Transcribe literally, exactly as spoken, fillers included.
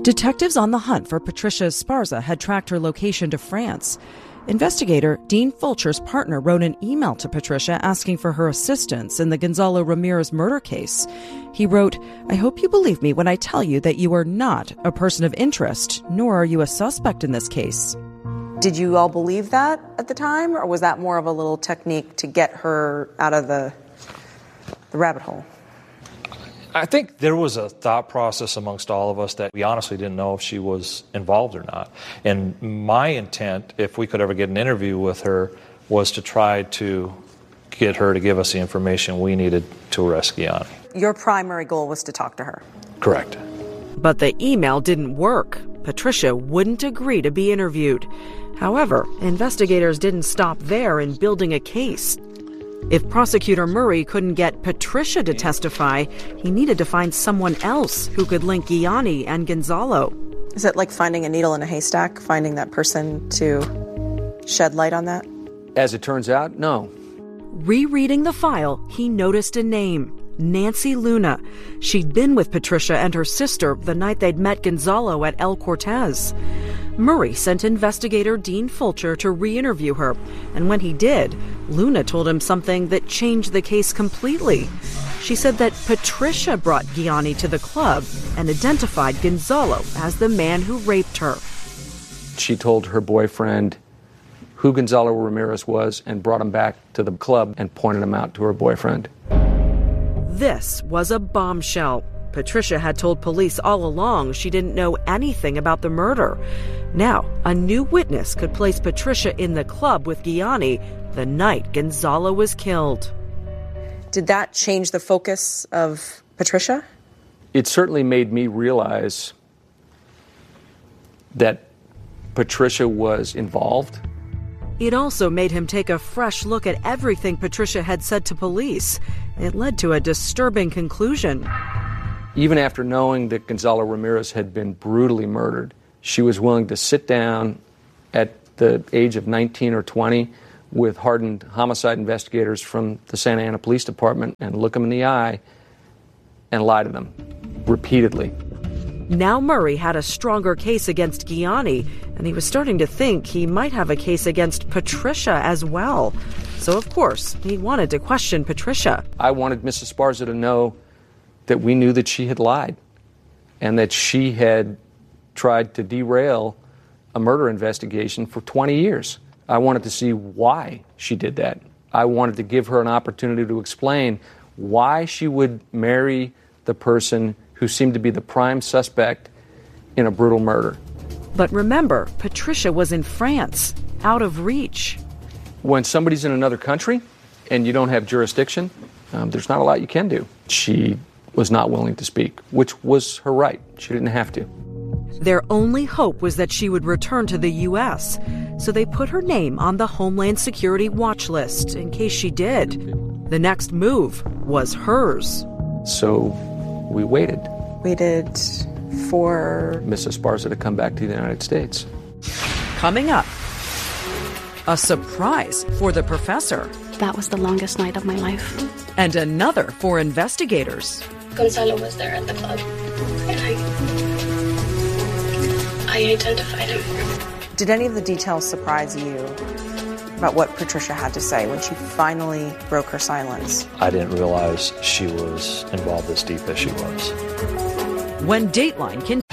Detectives on the hunt for Patricia Esparza had tracked her location to France. Investigator Dean Fulcher's partner wrote an email to Patricia asking for her assistance in the Gonzalo Ramirez murder case. He wrote, "I hope you believe me when I tell you that you are not a person of interest, nor are you a suspect in this case." Did you all believe that at the time, or was that more of a little technique to get her out of the, the rabbit hole? I think there was a thought process amongst all of us that we honestly didn't know if she was involved or not. And my intent, if we could ever get an interview with her, was to try to get her to give us the information we needed to arrest Gianni. Your primary goal was to talk to her? Correct. But the email didn't work. Patricia wouldn't agree to be interviewed. However, investigators didn't stop there in building a case. If Prosecutor Murray couldn't get Patricia to testify, he needed to find someone else who could link Gianni and Gonzalo. Is it like finding a needle in a haystack, finding that person to shed light on that? As it turns out, no. Rereading the file, he noticed a name, Nancy Luna. She'd been with Patricia and her sister the night they'd met Gonzalo at El Cortez. Murray sent investigator Dean Fulcher to re-interview her, and when he did, Luna told him something that changed the case completely. She said that Patricia brought Gianni to the club and identified Gonzalo as the man who raped her. She told her boyfriend who Gonzalo Ramirez was and brought him back to the club and pointed him out to her boyfriend. This was a bombshell. Patricia had told police all along she didn't know anything about the murder. Now, a new witness could place Patricia in the club with Gianni the night Gonzalo was killed. Did that change the focus of Patricia? It certainly made me realize that Patricia was involved. It also made him take a fresh look at everything Patricia had said to police. It led to a disturbing conclusion. Even after knowing that Gonzalo Ramirez had been brutally murdered, she was willing to sit down at the age of nineteen or twenty with hardened homicide investigators from the Santa Ana Police Department and look them in the eye and lie to them repeatedly. Now Murray had a stronger case against Gianni, and he was starting to think he might have a case against Patricia as well. So, of course, he wanted to question Patricia. I wanted Missus Esparza to know that we knew that she had lied and that she had tried to derail a murder investigation for twenty years. I wanted to see why she did that. I wanted to give her an opportunity to explain why she would marry the person who seemed to be the prime suspect in a brutal murder. But remember, Patricia was in France, out of reach. When somebody's in another country and you don't have jurisdiction, um, there's not a lot you can do. She was not willing to speak, which was her right. She didn't have to. Their only hope was that she would return to the U S, so they put her name on the Homeland Security watch list in case she did. The next move was hers. So we waited. Waited for Missus Esparza to come back to the United States. Coming up, a surprise for the professor. That was the longest night of my life. And another for investigators. Gonzalo was there at the club, and I, I identified him. Did any of the details surprise you about what Patricia had to say when she finally broke her silence? I didn't realize she was involved as deep as she was. When Dateline can